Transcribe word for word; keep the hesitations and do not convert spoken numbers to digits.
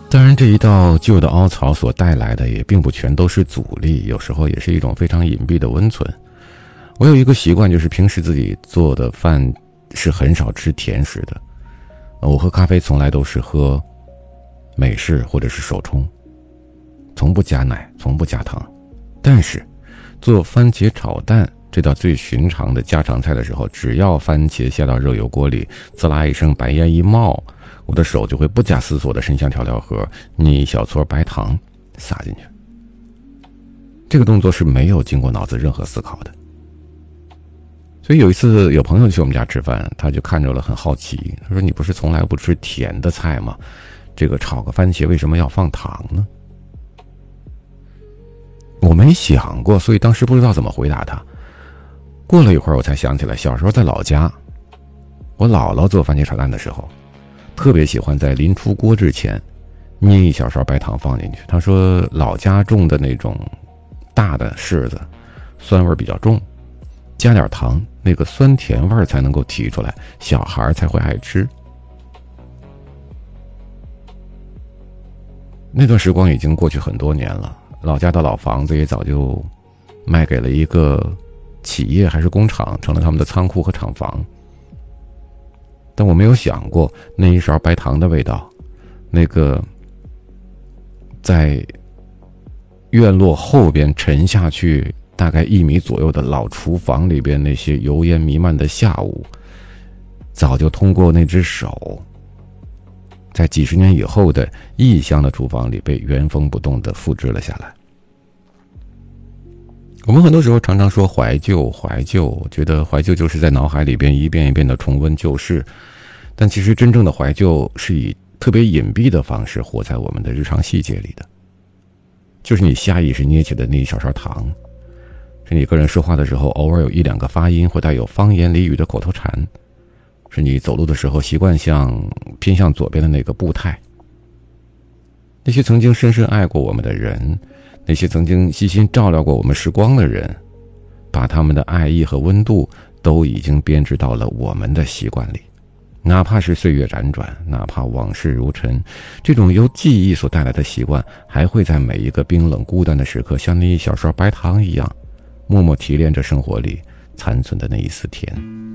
当然，这一道旧的凹槽所带来的也并不全都是阻力，有时候也是一种非常隐蔽的温存。我有一个习惯，就是平时自己做的饭是很少吃甜食的。我喝咖啡从来都是喝美式或者是手冲，从不加奶，从不加糖。但是做番茄炒蛋这道最寻常的家常菜的时候，只要番茄下到热油锅里，滋啦一声白烟一冒，我的手就会不假思索地伸向调料盒，捏一小撮白糖撒进去。这个动作是没有经过脑子任何思考的。所以有一次有朋友去我们家吃饭，他就看着了很好奇，他说：“你不是从来不吃甜的菜吗？这个炒个番茄为什么要放糖呢？”我没想过，所以当时不知道怎么回答他。过了一会儿我才想起来，小时候在老家，我姥姥做番茄炒蛋的时候，特别喜欢在临出锅之前捏一小勺白糖放进去。他说老家种的那种大的柿子酸味比较重，加点糖，那个酸甜味才能够提出来，小孩才会爱吃。那段时光已经过去很多年了，老家的老房子也早就卖给了一个企业还是工厂，成了他们的仓库和厂房。但我没有想过那一勺白糖的味道，那个在院落后边沉下去大概一米左右的老厨房里边那些油烟弥漫的下午，早就通过那只手，在几十年以后的异乡的厨房里被原封不动地复制了下来。我们很多时候常常说怀旧怀旧，我觉得怀旧就是在脑海里边一遍一遍地重温旧事，但其实真正的怀旧是以特别隐蔽的方式活在我们的日常细节里的。就是你下意识捏起的那一小勺糖，是你个人说话的时候偶尔有一两个发音会带有方言俚语的口头禅，是你走路的时候习惯向偏向左边的那个步态。那些曾经深深爱过我们的人，那些曾经悉心照料过我们时光的人，把他们的爱意和温度都已经编织到了我们的习惯里。哪怕是岁月辗转，哪怕往事如尘，这种由记忆所带来的习惯，还会在每一个冰冷孤单的时刻，像那一小勺白糖一样，默默提炼着生活里残存的那一丝甜。